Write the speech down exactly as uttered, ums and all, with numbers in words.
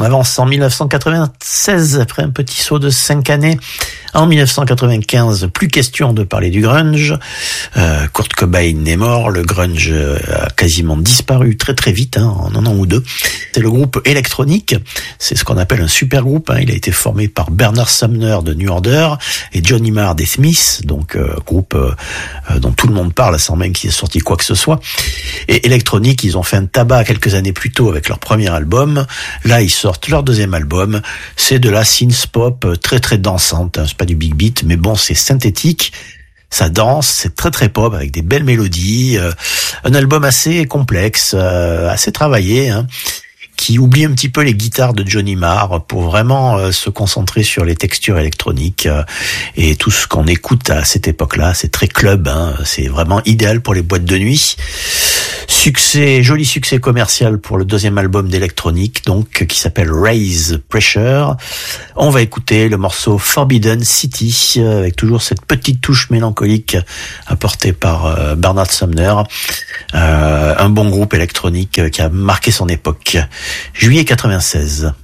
avance en dix-neuf cent quatre-vingt-seize, après un petit saut de cinq années. En dix-neuf cent quatre-vingt-quinze, plus question de parler du grunge. Euh, Kurt Cobain est mort, le grunge a quasiment disparu très très vite, hein, en un an ou deux. C'est le groupe Electronic, c'est ce qu'on appelle un super groupe. Hein. Il a été formé par Bernard Sumner de New Order et Johnny Marr des Smiths, donc euh, groupe euh, dont tout le monde parle sans même qu'il ait sorti quoi que ce soit. Et Electronic, ils ont fait un tabac quelques années plus tôt avec leur premier album. Là, ils sortent leur deuxième album. C'est de la synth pop très très dansante. Hein. C'est pas du big beat, mais bon, c'est synthétique. Ça danse, c'est très très pop avec des belles mélodies. Euh, un album assez complexe, euh, assez travaillé, hein, qui oublie un petit peu les guitares de Johnny Marr pour vraiment euh, se concentrer sur les textures électroniques euh, et tout ce qu'on écoute à cette époque-là. C'est très club, hein, c'est vraiment idéal pour les boîtes de nuit. Succès, joli succès commercial pour le deuxième album d'Electronic, donc, qui s'appelle Raise Pressure. On va écouter le morceau Forbidden City, avec toujours cette petite touche mélancolique apportée par euh, Bernard Sumner. Euh, un bon groupe électronique qui a marqué son époque. Juillet quatre-vingt-seize.